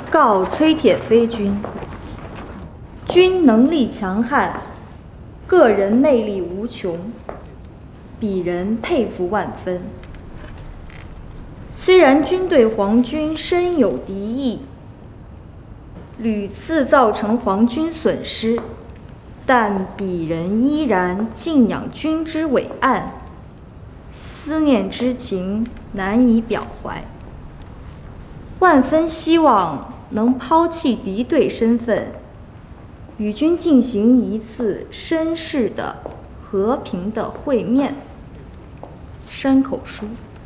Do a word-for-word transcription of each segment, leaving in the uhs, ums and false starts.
告崔铁飞君，君能力强悍，个人魅力无穷，鄙人佩服万分。虽然君对皇军深有敌意，屡次造成皇军损失，但鄙人依然敬仰君之伟岸，思念之情难以表怀。万分希望能抛弃敌对身份，与君进行一次绅士的和平的会面。山口书。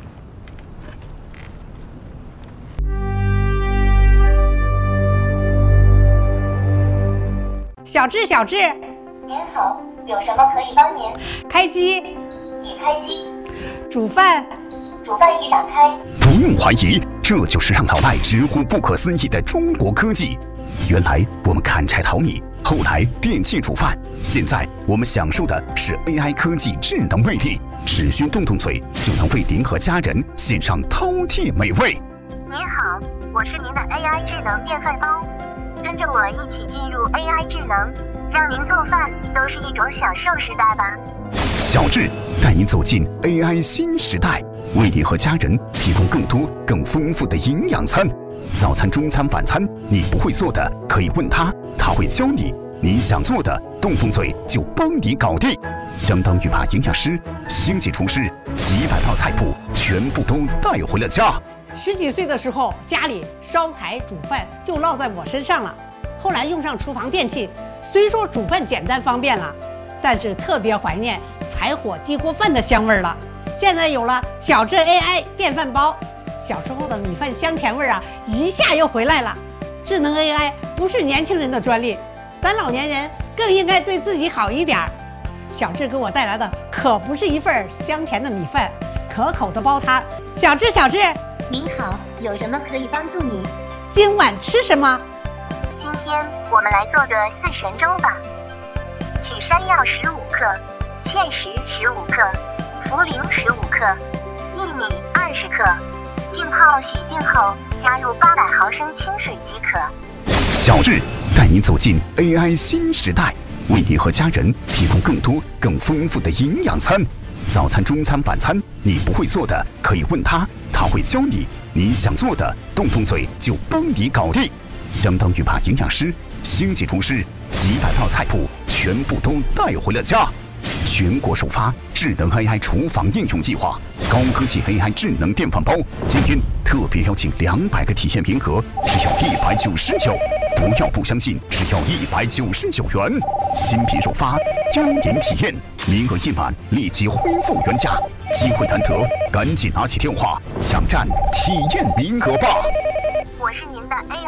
小智，小智， 您好，有什么可以帮您？ 开机， 已开机。 煮饭， 煮饭已打开。 不用怀疑，这就是让老外直呼不可思议的中国科技。原来我们砍柴淘米，后来电器煮饭，现在我们享受的是 A I 科技智能味力，只需动动嘴就能为您和家人献上饕餮美味。 您好，我是您的 A I 智能电饭煲。跟着我一起进入 A I 智能，让您做饭都是一种享受时代吧。 小智带您走进 A I 新时代，为您和家人提供更多更丰富的营养餐。早餐、中餐、晚餐，你不会做的可以问他，他会教你；你想做的，动动嘴就帮你搞定。相当于把营养师、星级厨师几百道菜谱全部都带回了家。 十几岁的时候，家里烧柴煮饭就落在我身上了。后来用上厨房电器，虽说煮饭简单方便了，但是特别怀念柴火地锅饭的香味了。现在有了小智 A I 电饭煲，小时候的米饭香甜味啊，一下又回来了。智能 A I 不是年轻人的专利，咱老年人更应该对自己好一点。小智给我带来的可不是一份香甜的米饭，可口的煲汤。小智，小智。 您好，有什么可以帮助您？ 今晚吃什么？ 今天我们来做个四神粥吧。取山药十五克，芡实十五克，茯苓十五克，薏米二十克。浸泡洗净后，加入八百毫升清水即可。 小智带您走进 A I 新时代，为您和家人提供更多更丰富的营养餐。早餐、中餐、晚餐，你不会做的可以问他，他会教你；你想做的，动动嘴就帮你搞定。相当于把营养师、星级厨师几百道菜谱全部都带回了家。全国首发智能 A I 厨房应用计划，高科技 A I 智能电饭煲，今天特别邀请两百个体验名额，只要一百九十九。不要不相信，只要一百九十九元。新品首发，邀您体验，名额一满立即恢复原价，机会难得，赶紧拿起电话抢占体验名额吧。 我是您的 A I。